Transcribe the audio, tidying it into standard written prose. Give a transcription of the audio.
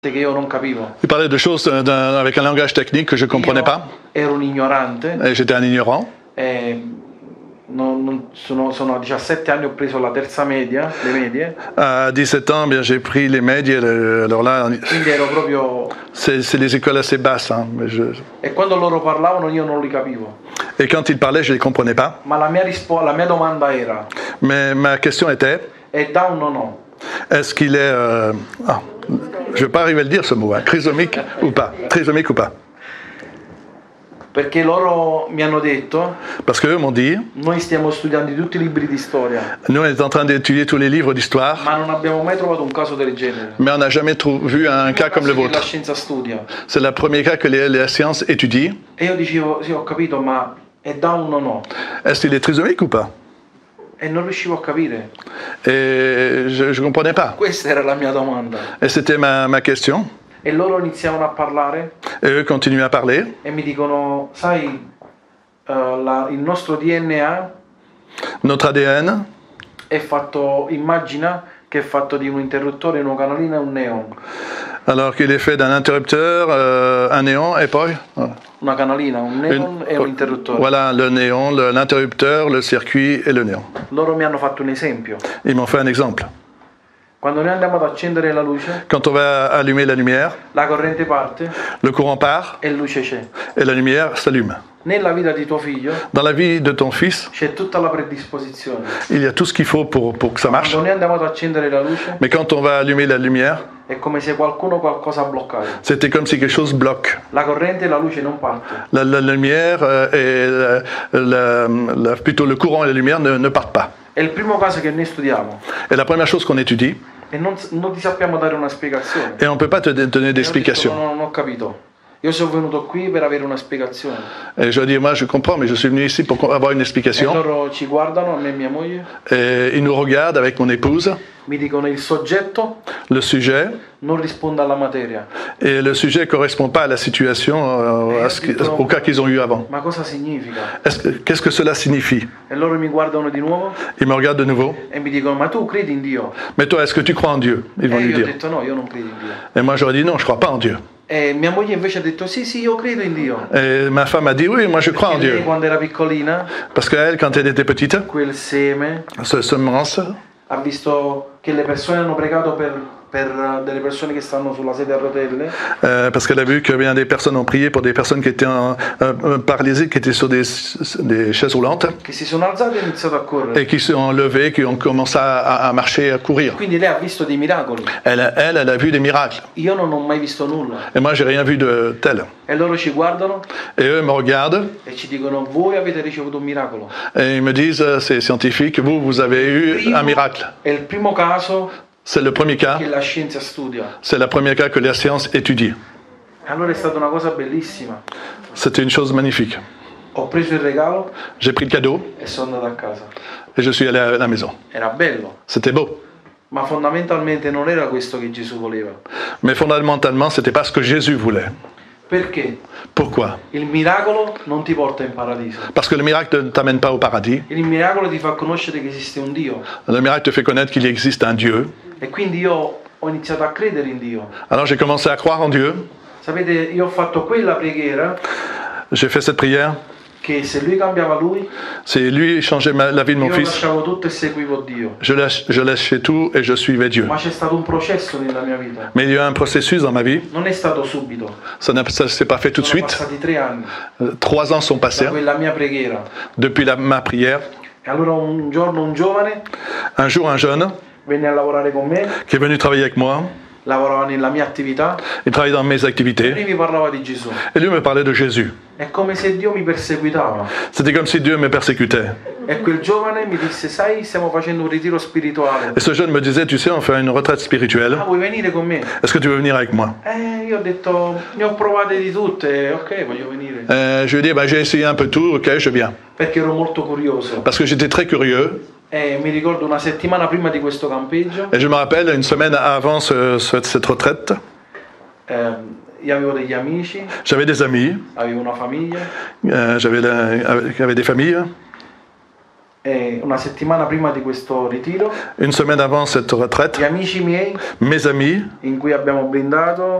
che io non capivo. Il parlait de choses avec un langage technique que je ne comprenais pas. Ero un ignorante. Et j'étais un ignorant. Sono a 17 anni, ho preso la terza media, le medie. À 17 ans, bien, j'ai pris les medie. Alors là, Quindi ero proprio... c'est des écoles assez basses. Hein, mais E quando loro parlavano io non li capivo. Et quand ils parlaient, je ne les comprenais pas. Ma la mia domanda era... Mais ma question était... È down o no? Est-ce qu'il est... je ne vais pas arriver à le dire ce mot, hein, trisomique ou pas. Trisomique ou pas. Perché loro mi hanno detto, parce qu'eux m'ont dit, noi stiamo studiando tutti i libri di storia, nous on est en train d'étudier tous les livres d'histoire, ma non abbiamo mai trovato un caso del genere. Mais on n'a jamais vu un cas comme le vôtre. La scienza studia. C'est le premier cas que la science étudie. E io dicevo, sì, ho capito, ma è down o no? Est-ce qu'il est trisomique ou pas? E non riuscivo a capire. Et je ne comprenais pas. Questa era la mia domanda. Et c'était ma question. E loro iniziavano a parlare. Et eux continuent à parler. E mi dicono, sai, il nostro DNA, notre ADN, è fatto, immagina che è fatto di un interruttore, una canalina e un neon. Alors qu'il est fait d'un interrupteur, un néon et poi una canalina, un neon e un interruttore. Voilà, le néon, l'interrupteur, le circuit et le néon. Loro mi hanno fatto un esempio. Ils m'ont fait un exemple. Quando noi andiamo ad accendere la luce, quand on va allumer la lumière, la corrente parte, le courant part, e luce c'è. Et la lumière s'allume. Nella vita di tuo figlio, dans la vie de ton fils, c'è tutta la predisposizione. Il y a tout ce qu'il faut pour que ça marche. Quando noi andiamo ad accendere la luce, mais quand on va allumer la lumière, è come se qualcosa ha bloccato. C'était comme si quelque chose bloque. La corrente e la luce non parte. La lumière et plutôt le courant et la lumière ne partent pas. È il primo caso che noi studiamo. Et la première chose qu'on étudie, e non ti sappiamo dare una spiegazione. Et on ne peut pas te donner d'explication. Non ho capito. Io sono venuto qui per avere una spiegazione. Et je dis, moi je comprends, mais je suis venu ici pour avoir une explication. E loro ci guardano, a me e mia moglie. Et ils nous regardent avec mon épouse. Mi dicono il soggetto le sujet non risponde alla materia. Et le sujet ne correspond pas à la situation, au cas qu'ils ont eu avant. Ma cosa significa? Qu'est-ce que cela signifie? E loro mi guardano di nuovo. Ils me regardent de nouveau. E mi dicono, ma tu credi in Dio? Mais toi, est-ce que tu crois en Dieu? Ils vont lui dire. Io ho detto no, io non credo in Dio. Et moi j'aurais dit non, je ne crois pas en Dieu. E mia moglie invece ha detto sì, io credo in Dio. Et ma femme a dit oui, moi je crois en Dieu. Lei quando era piccolina, parce qu'elle, quand elle était petite, quel seme, cette semence, ha visto che le persone hanno pregato per delle persone che stanno sulla sedia a rotelle. Parce qu'elle a vu que bien des personnes ont prié pour des personnes qui étaient paralysées, qui étaient sur des chaises roulantes. Che si sono alzate e iniziato a correre. Et qui se sont levées, qui ont commencé à marcher, à courir. Quindi lei ha visto dei miracoli. Elle a vu des miracles. Io non ho mai visto nulla. Et moi, j'ai rien vu de tel. E loro ci guardano. Et eux me regardent. E ci dicono, voi avete ricevuto un miracolo. Et ils me disent, c'est scientifique, vous avez eu un miracle. È il primo caso. C'est le premier cas. Che la scienza studia. C'est le premier cas que la science étudie. Allora è stata una cosa bellissima. C'était une chose magnifique. Ho preso il regalo. J'ai pris le cadeau. E sono andato a casa. Et je suis allé à la maison. Era bello. C'était beau. Ma fondamentalmente non era questo che Gesù voleva. Mais fondamentalement, c'était pas ce que Jésus voulait. Perché? Pourquoi? Il miracolo non ti porta in paradiso. Parce que le miracle ne t'amène pas au paradis. Il miracolo ti fa conoscere che esiste un Dio. Le miracle te fait connaître qu'il existe un Dieu. E quindi io ho iniziato a credere in Dio. Alors j'ai commencé à croire en Dieu. Sapete, io ho fatto quella preghiera. J'ai fait cette prière. Che se lui cambiava lui, c'est lui changeait la vie de mon io fils. lasciavo tutto e seguivo Dio. Je lâchais tout et je suivais Dieu. Ma c'è stato un processo nella mia vita. Mais il y a eu un processus dans ma vie. Non è stato subito. Ça ne s'est pas fait tout de suite. Sono passati 3 anni. 3 ans sont passés. Da quella mia preghiera. Depuis ma prière. E allora un giorno un giovane. Un jour un jeune. Venne a lavorare con me. Qui est venu travailler avec moi. Lavorava nella mia attività. Il travaillait dans mes activités. E lui mi parlava di Gesù. Et lui me parlait de Jésus. È come se Dio mi perseguitava. C'était comme si Dieu me persécutait. E quel giovane mi disse, sai, stiamo facendo un ritiro spirituale. Et ce jeune me disait, tu sais, on fait une retraite spirituelle. Ah, vuoi venire con me? Est-ce que tu veux venir avec moi? Io ho detto, ne ho provate di tutte, ok, voglio venire. Je lui ai dit, j'ai essayé un peu tout, ok, je viens. Perché ero molto curioso. Parce que j'étais très curieux. E mi ricordo una settimana prima di questo campeggio. Et je me rappelle, une semaine avant cette retraite. Io avevo degli amici. J'avais des amis. Avevo una famiglia. J'avais des familles. E una settimana prima di questo ritiro, Une semaine avant cette retraite, gli amici miei mes amis in cui abbiamo brindato